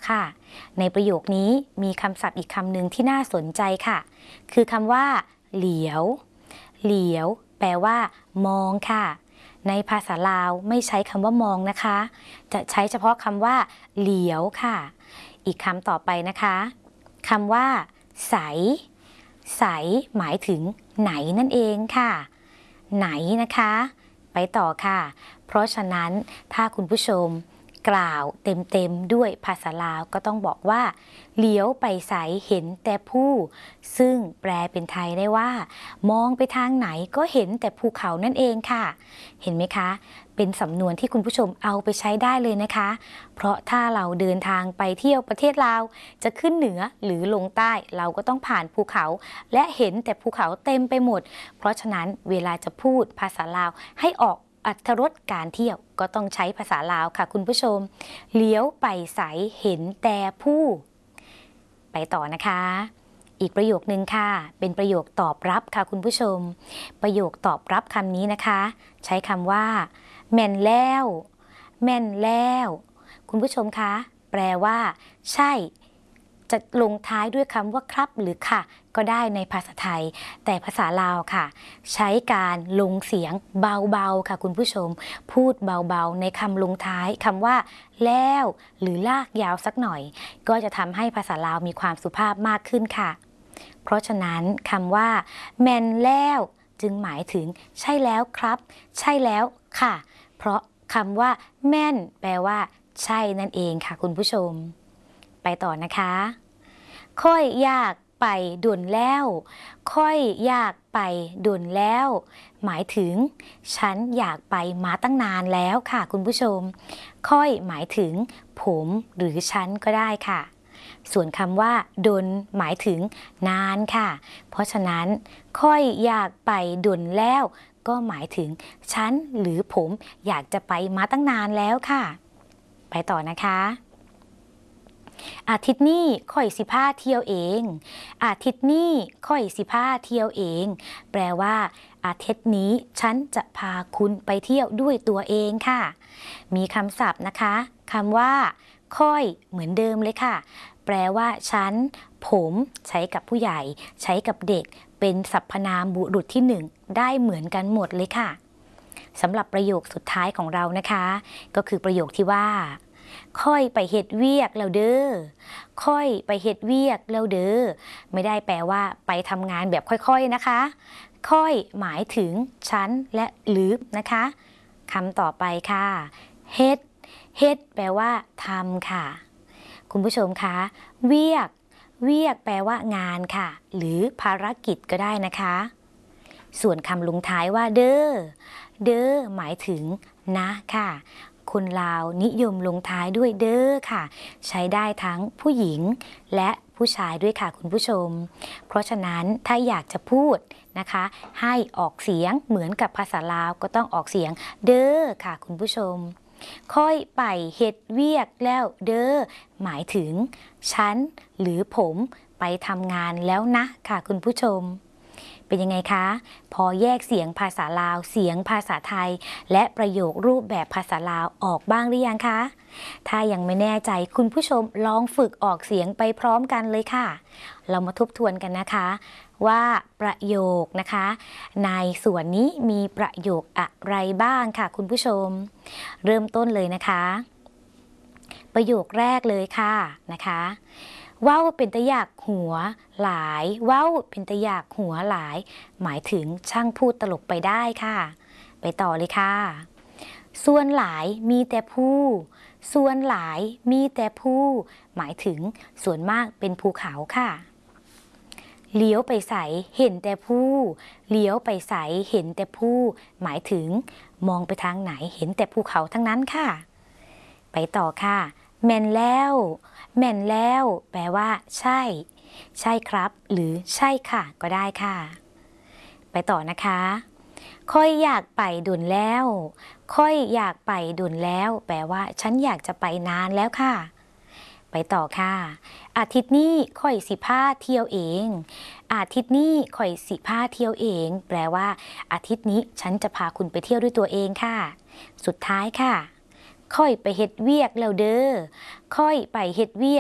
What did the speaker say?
ค่ะในประโยคนี้มีคำศัพท์อีกคำหนึ่งที่น่าสนใจค่ะคือคำว่าเหลียวเหลียวแปลว่ามองค่ะในภาษาลาวไม่ใช้คำว่ามองนะคะจะใช้เฉพาะคำว่าเหลียวค่ะอีกคำต่อไปนะคะคำว่าใสใสหมายถึงไหนนั่นเองค่ะไหนนะคะไปต่อค่ะเพราะฉะนั้นถ้าคุณผู้ชมกล่าวเต็มๆด้วยภาษาลาวก็ต้องบอกว่าเลี้ยวไปใสเห็นแต่ผู้ซึ่งแปลเป็นไทยได้ว่ามองไปทางไหนก็เห็นแต่ภูเขานั่นเองค่ะเห็นไหมคะเป็นสำนวนที่คุณผู้ชมเอาไปใช้ได้เลยนะคะเพราะถ้าเราเดินทางไปเที่ยวประเทศลาวจะขึ้นเหนือหรือลงใต้เราก็ต้องผ่านภูเขาและเห็นแต่ภูเขาเต็มไปหมดเพราะฉะนั้นเวลาจะพูดภาษาลาวให้ออกอรรถรสการเที่ยวก็ต้องใช้ภาษาลาวค่ะคุณผู้ชมเลี้ยวไปใสเห็นแต่ผู้ไปต่อนะคะอีกประโยคนึงค่ะเป็นประโยคตอบรับค่ะคุณผู้ชมประโยคตอบรับคำนี้นะคะใช้คำว่าแม่นแล้วแม่นแล้วคุณผู้ชมคะแปลว่าใช่จะลงท้ายด้วยคำว่าครับหรือค่ะก็ได้ในภาษาไทยแต่ภาษาลาวค่ะใช้การลงเสียงเบาๆค่ะคุณผู้ชมพูดเบาๆในคำลงท้ายคำว่าแล้วหรือลากยาวสักหน่อยก็จะทำให้ภาษาลาวมีความสุภาพมากขึ้นค่ะเพราะฉะนั้นคำว่าแม่นแล้วจึงหมายถึงใช่แล้วครับใช่แล้วค่ะเพราะคำว่าแม่นแปลว่าใช่นั่นเองค่ะคุณผู้ชมไปต่อนะคะค่อยอยากไปด่วนแล้วค่อยอยากไปด่วนแล้วหมายถึงฉันอยากไปมาตั้งนานแล้วค่ะคุณผู้ชมค่อยหมายถึงผมหรือฉันก็ได้ค่ะส่วนคำว่าด่วนหมายถึงนานค่ะเพราะฉะนั้นค่อยอยากไปด่วนแล้วก็หมายถึงฉันหรือผมอยากจะไปมาตั้งนานแล้วค่ะไปต่อนะคะอาทิตย์นี้ค่อยสิพาเที่ยวเองอาทิตย์นี้ค่อยสิพาเที่ยวเองแปลว่าอาทิตย์นี้ฉันจะพาคุณไปเที่ยวด้วยตัวเองค่ะมีคำศัพท์นะคะคำว่าค่อยเหมือนเดิมเลยค่ะแปลว่าฉันผมใช้กับผู้ใหญ่ใช้กับเด็กเป็นสรรพนามบุรุษที่หนึ่งได้เหมือนกันหมดเลยค่ะสำหรับประโยคสุดท้ายของเรานะคะก็คือประโยคที่ว่าค่อยไปเฮ็ดเวียกแล้วเด้อค่อยไปเฮ็ดเวียกแล้วเด้อไม่ได้แปลว่าไปทำงานแบบค่อยๆนะคะค่อยหมายถึงฉันและหรือนะคะคำต่อไปค่ะเฮ็ดเฮ็ดแปลว่าทำค่ะคุณผู้ชมคะเวียกเวียกแปลว่างานค่ะหรือภารกิจก็ได้นะคะส่วนคำลงท้ายว่าเด้อเด้อหมายถึงนะค่ะคนลาวนิยมลงท้ายด้วยเด้อค่ะใช้ได้ทั้งผู้หญิงและผู้ชายด้วยค่ะคุณผู้ชมเพราะฉะนั้นถ้าอยากจะพูดนะคะให้ออกเสียงเหมือนกับภาษาลาวก็ต้องออกเสียงเด้อค่ะคุณผู้ชมค่อยไปเฮ็ดเวียกแล้วเด้อหมายถึงฉันหรือผมไปทำงานแล้วนะค่ะคุณผู้ชมเป็นยังไงคะพอแยกเสียงภาษาลาวเสียงภาษาไทยและประโยครูปแบบภาษาลาวออกบ้างหรือยังคะถ้ายังไม่แน่ใจคุณผู้ชมลองฝึกออกเสียงไปพร้อมกันเลยค่ะเรามาทบทวนกันนะคะว่าประโยคนะคะในส่วนนี้มีประโยคอะไรบ้างค่ะคุณผู้ชมเริ่มต้นเลยนะคะประโยคแรกเลยค่ะนะคะว้าวเป็นตะอยากหัวหลายว้าวเป็นตะอยากหัวหลายหมายถึงช่างพูดตลกไปได้ค่ะไปต่อเลยค่ะส่วนหลายมีแต่ผู้ส่วนหลายมีแต่ผู้หมายถึงส่วนมากเป็นภูเขาค่ะเลี้ยวไปใสเห็นแต่ผู้เลี้ยวไปใสเห็นแต่ผู้หมายถึงมองไปทางไหนเห็นแต่ภูเขาทั้งนั้นค่ะไปต่อค่ะแม่นแล้วแม่นแล้วแปลว่าใช่ใช่ครับหรือใช่ค่ะก็ได้ค่ะไปต่อนะคะค่อยอยากไปด่วนแล้วค่อยอยากไปด่วนแล้วแปลว่าฉันอยากจะไปนานแล้วค่ะไปต่อค่ะอาทิตย์นี้ค่อยสิพาเที่ยวเองอาทิตย์นี้ค่อยสิพาเที่ยวเองแปลว่าอาทิตย์นี้ฉันจะพาคุณไปเที่ยวด้วยตัวเองค่ะสุดท้ายค่ะค่อยไปเฮ็ดเวียกแล้วเด้อค่อยไปเฮ็ดเวียก